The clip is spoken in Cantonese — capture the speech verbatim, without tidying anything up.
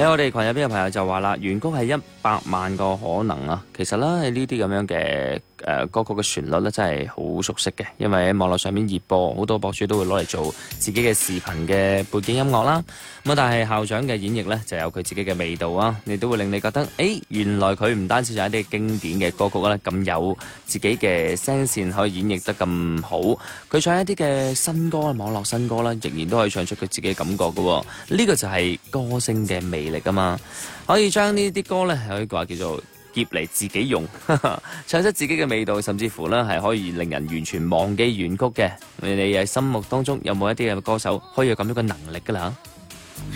喺我哋群入邊嘅朋友就話啦，原曲係一百萬個可能啊。其實咧，呢啲咁樣嘅誒歌曲嘅旋律咧，真係好熟悉嘅，因為喺網絡上面熱播，好多博主都會攞嚟做自己嘅視頻嘅背景音樂啦。咁但係校長嘅演繹咧，就有佢自己嘅味道啊，你都會令你覺得，誒，原來佢唔單止有一啲經典嘅歌曲咧，咁有自己嘅聲線可以演繹得咁好，佢唱一啲嘅新歌啊，網絡新歌啦，仍然都可以唱出佢自己嘅感覺嘅。呢個就係歌聲嘅魅力啊嘛，可以將呢啲歌咧，可以話叫做夾嚟自己用，呵呵唱出自己嘅味道，甚至乎咧係可以令人完全忘記原曲嘅。你哋喺心目當中有冇一啲嘅歌手可以有咁樣嘅能力㗎啦？